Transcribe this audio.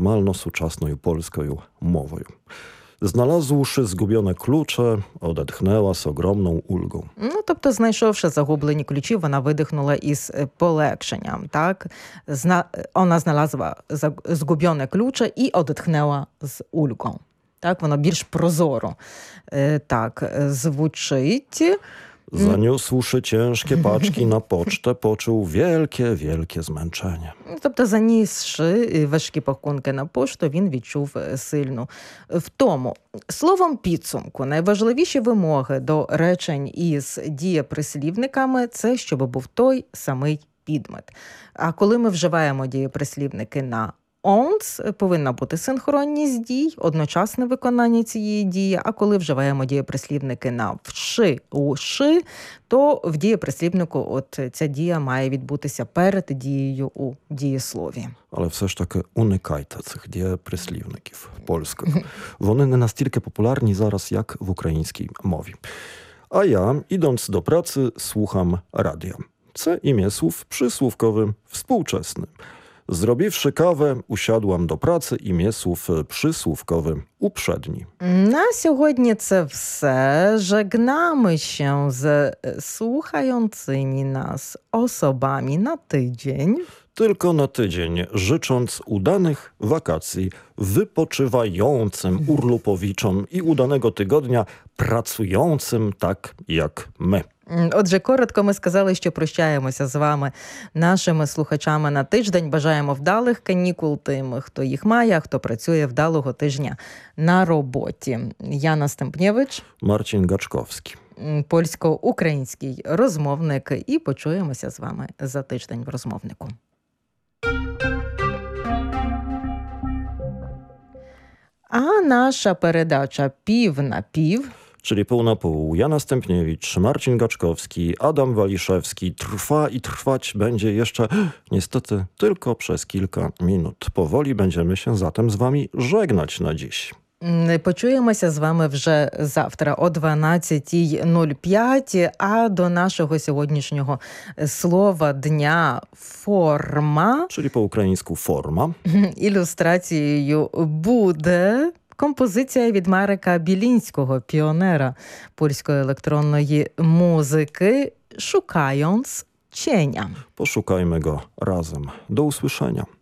normalno сучасною польською мовою. Знalazłszy zgubione klucze, odetchnęła z ogromną ulgą. Тобто, знайшовши загублені ключі, вона видихнула із полегшенням, так? Вона znalazła zgubione klucze i odetchnęła z ulgą. Так, воно більш прозоро так звучить. Zaniósłszy ciężkie paczki na pocztę, poczuł wielkie, wielkie zmęczenie. Тобто, занісши важкі пакунки на пошту, він відчув сильну втому. Словом підсумку, найважливіші вимоги до речень із дієприслівниками – це, щоб був той самий підмет. А коли ми вживаємо дієприслівники на «онц», повинна бути синхронність дій, одночасне виконання цієї дії, а коли вживаємо дієприслівники на «вши», «уши», то в дієприслівнику от ця дія має відбутися перед дією у дієслові. Але все ж таки уникайте цих дієприслівників польських. Вони не настільки популярні зараз, як в українській мові. A ja, idąc do pracy, słucham radia. Це imię słów przysłówkowy współczesny. Zrobiwszy kawę, usiadłam do pracy, imię słów przysłówkowy uprzedni. На сьогодні це все. Żegnamy się ze słuchającymi nas osobami na tydzień. Tylko na tydzień, życząc udanych wakacji wypoczywającym urlopowiczom i udanego tygodnia pracującym tak jak my. Отже, коротко ми сказали, що прощаємося з вами, нашими слухачами на тиждень. Бажаємо вдалих канікул тим, хто їх має, а хто працює вдалого тижня на роботі. Яна Стемпнєвич. Марcin Gaczkowski. Польсько-український розмовник. І почуємося з вами за тиждень в розмовнику. А наша передача «Пів на пів», czyli pół na pół. Jana Stępniewicz, Marcin Gaczkowski, Adam Waliszewski trwa i trwać będzie jeszcze niestety tylko przez kilka minut. Powoli będziemy się zatem z wami żegnać na dziś. Почуємося з вами вже завтра о 12:05, а до нашого сьогоднішнього слова дня «форма», czyli po ukraińsku forma, ілюстрацією буде композиція від Марека Білінського, піонера польської електронної музики, «Szukając cienia». Poszukajmy go razem. Do usłyszenia.